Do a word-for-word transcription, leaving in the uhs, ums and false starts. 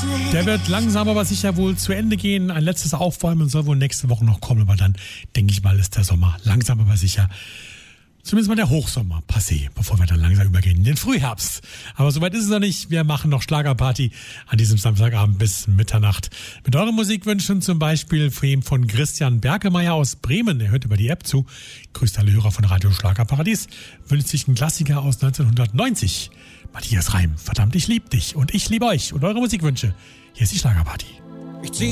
Der wird langsam aber sicher wohl zu Ende gehen. Ein letztes Aufwärmen soll wohl nächste Woche noch kommen, aber dann denke ich mal, ist der Sommer langsam aber sicher, zumindest mal der Hochsommer, passé, bevor wir dann langsam übergehen in den Frühherbst. Aber soweit ist es noch nicht. Wir machen noch Schlagerparty an diesem Samstagabend bis Mitternacht. Mit euren Musikwünschen zum Beispiel von Christian Berkemeyer aus Bremen. Er hört über die App zu. Grüßt alle Hörer von Radio Schlagerparadies. Wünscht sich ein Klassiker aus neunzehnhundertneunzig. Matthias Reim, verdammt, ich lieb dich und ich liebe euch und eure Musikwünsche. Hier ist die Schlagerparty. Ich zieh